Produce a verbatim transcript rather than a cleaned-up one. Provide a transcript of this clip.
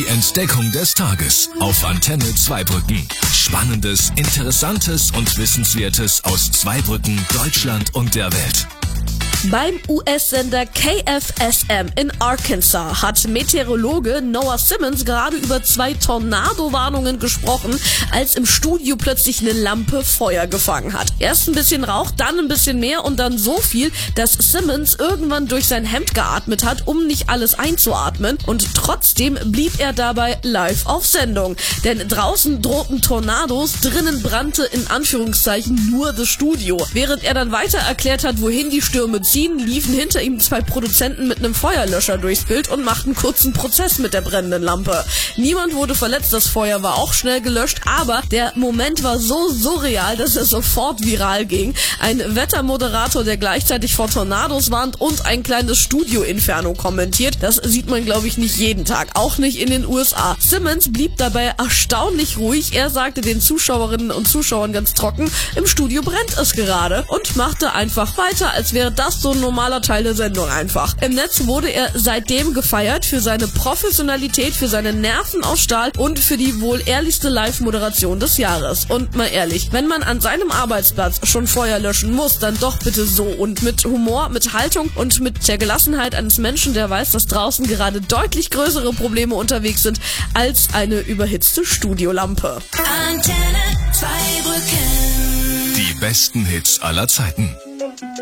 Entdeckung des Tages auf Antenne Zweibrücken. Spannendes, Interessantes und Wissenswertes aus Zweibrücken, Deutschland und der Welt. Beim U S-Sender K F S M in Arkansas hat Meteorologe Noah Simmons gerade über zwei Tornado-Warnungen gesprochen, als im Studio plötzlich eine Lampe Feuer gefangen hat. Erst ein bisschen Rauch, dann ein bisschen mehr und dann so viel, dass Simmons irgendwann durch sein Hemd geatmet hat, um nicht alles einzuatmen. Und trotzdem blieb er dabei live auf Sendung. Denn draußen drohten Tornados, drinnen brannte in Anführungszeichen nur das Studio. Während er dann weiter erklärt hat, wohin die Stürme ziehen, liefen hinter ihm zwei Produzenten mit einem Feuerlöscher durchs Bild und machten kurzen Prozess mit der brennenden Lampe. Niemand wurde verletzt, das Feuer war auch schnell gelöscht, aber der Moment war so surreal, dass er sofort viral ging. Ein Wettermoderator, der gleichzeitig vor Tornados warnt und ein kleines Studio-Inferno kommentiert, das sieht man, glaube ich, nicht jeden Tag, auch nicht in den U S A. Simmons blieb dabei erstaunlich ruhig. Er sagte den Zuschauerinnen und Zuschauern ganz trocken, im Studio brennt es gerade, und machte einfach weiter, als wäre das so ein normaler Teil der Sendung einfach. Im Netz wurde er seitdem gefeiert für seine Professionalität, für seine Nerven aus Stahl und für die wohl ehrlichste Live-Moderation des Jahres. Und mal ehrlich, wenn man an seinem Arbeitsplatz schon Feuer löschen muss, dann doch bitte so und mit Humor, mit Haltung und mit der Gelassenheit eines Menschen, der weiß, dass draußen gerade deutlich größere Probleme unterwegs sind als eine überhitzte Studiolampe. Antenne Zweibrücken. Die besten Hits aller Zeiten.